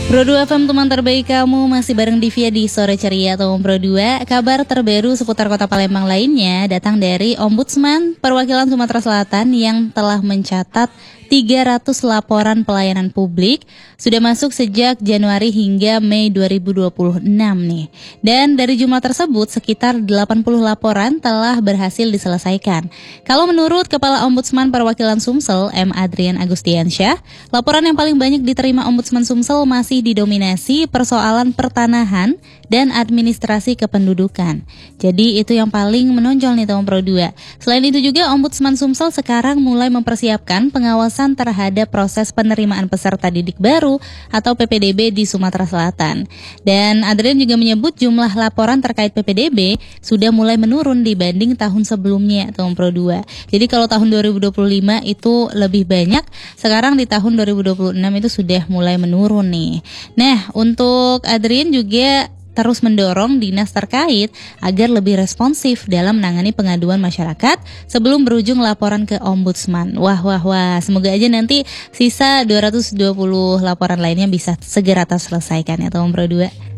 Pro 2 FM teman terbaik kamu, masih bareng Divya di Sore Ceria atau Pro 2. Kabar terbaru seputar Kota Palembang lainnya datang dari Ombudsman Perwakilan Sumatera Selatan yang telah mencatat 300 laporan pelayanan publik sudah masuk sejak Januari hingga Mei 2026 nih. Dan dari jumlah tersebut sekitar 80 laporan telah berhasil diselesaikan. Kalau menurut Kepala Ombudsman Perwakilan Sumsel, M. Adrian Agustiansyah, laporan yang paling banyak diterima Ombudsman Sumsel masih didominasi persoalan pertanahan dan administrasi kependudukan. Jadi itu yang paling menonjol nih teman Pro 2. Selain itu juga Ombudsman Sumsel sekarang mulai mempersiapkan pengawasan terhadap proses penerimaan peserta didik baru atau PPDB di Sumatera Selatan. Dan Adrian juga menyebut jumlah laporan terkait PPDB sudah mulai menurun dibanding tahun sebelumnya teman Pro 2. Jadi kalau tahun 2025 itu lebih banyak, sekarang di tahun 2026 itu sudah mulai menurun nih. Nah, untuk Adrian juga terus mendorong dinas terkait agar lebih responsif dalam menangani pengaduan masyarakat sebelum berujung laporan ke Ombudsman. Wah, semoga aja nanti sisa 220 laporan lainnya bisa segera terselesaikan ya teman Pro 2.